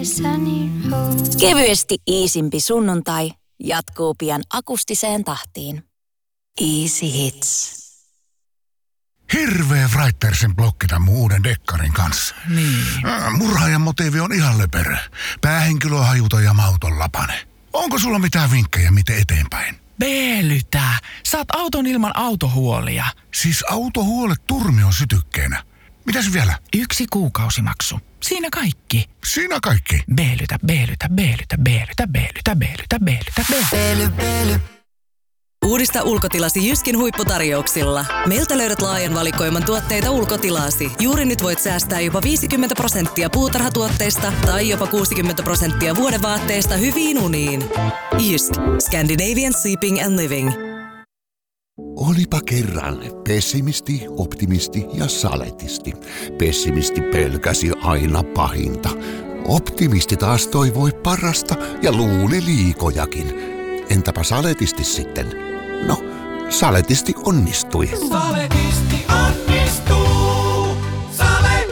Kevyesti iisimpi sunnuntai jatkuu pian akustiseen tahtiin. Easy Hits. Hirveä Writersin blokki tämän mun uuden dekkarin kanssa. Niin. Murhaajan motiivi on ihan löperö. Päähenkilö on hajuton ja mauton lapane. Onko sulla mitään vinkkejä, miten eteenpäin? Beelytä! Saat auton ilman autohuolia. Siis autohuolet turmion sytykkeenä. Mitäs vielä? 1 kuukausimaksu. Siinä kaikki. Siinä kaikki? Beelytä, beelytä, beelytä, beelytä, beelytä, beelytä, beelytä, beelytä. Uudista ulkotilasi Jyskin huipputarjouksilla. Meiltä löydät laajan valikoiman tuotteita ulkotilasi. Juuri nyt voit säästää jopa 50% puutarhatuotteista tai jopa 60% vuodevaatteista hyviin uniin. Jysk. Scandinavian Sleeping and Living. Olipa kerran pessimisti, optimisti ja saletisti. Pessimisti pelkäsi aina pahinta. Optimisti taas toivoi parasta ja luuli liikojakin. Entäpä saletisti sitten? No, saletisti onnistui. Saletisti onnistuu. Sale!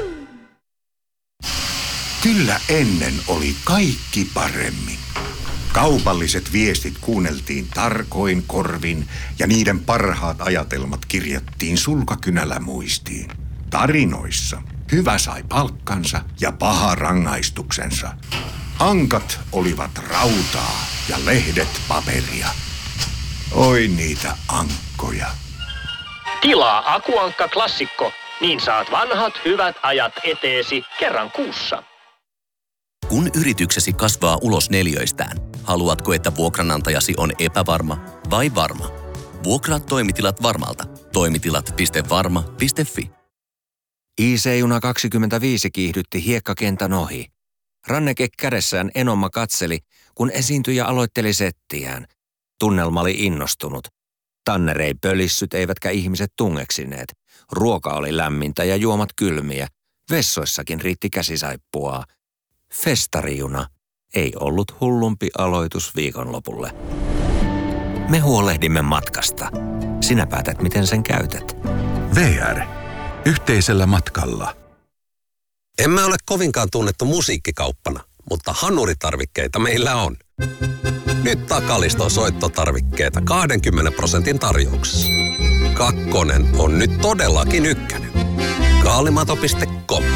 Kyllä ennen oli kaikki paremmin. Kaupalliset viestit kuunneltiin tarkoin korvin ja niiden parhaat ajatelmat kirjattiin sulkakynällä muistiin. Tarinoissa hyvä sai palkkansa ja paha rangaistuksensa. Ankat olivat rautaa ja lehdet paperia. Oi niitä ankkoja. Tilaa Akuankka Klassikko, niin saat vanhat hyvät ajat eteesi kerran kuussa. Kun yrityksesi kasvaa ulos neliöistään, haluatko, että vuokranantajasi on epävarma vai varma? Vuokraa toimitilat Varmalta. Toimitilat.varma.fi. IC-juna 25 kiihdytti hiekkakentän ohi. Ranneke kädessään Enomma katseli, kun esiintyjä aloitteli settiään. Tunnelma oli innostunut. Tanner ei pölissyt eivätkä ihmiset tungeksineet. Ruoka oli lämmintä ja juomat kylmiä. Vessoissakin riitti käsisaippuaa. Festarijuna ei ollut hullumpi aloitus viikonlopulle. Me huolehdimme matkasta. Sinä päätät, miten sen käytät. VR. Yhteisellä matkalla. Emme ole kovinkaan tunnettu musiikkikauppana, mutta hanuritarvikkeita meillä on. Nyt Takaliston soittotarvikkeita 20% tarjouksessa. 2 on nyt todellakin 1. Kaalimato.com.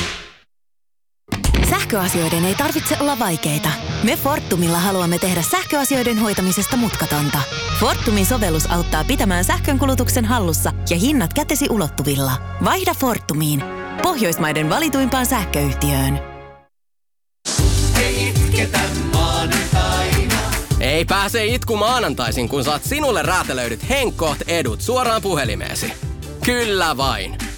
Sähköasioiden ei tarvitse olla vaikeita. Me Fortumilla haluamme tehdä sähköasioiden hoitamisesta mutkatonta. Fortumin sovellus auttaa pitämään sähkönkulutuksen hallussa ja hinnat kätesi ulottuvilla. Vaihda Fortumiin. Pohjoismaiden valituimpaan sähköyhtiöön. Ei itketä maanantaina. Ei pääse itku maanantaisin, kun saat sinulle räätälöidyt Henkkoht edut suoraan puhelimeesi. Kyllä vain.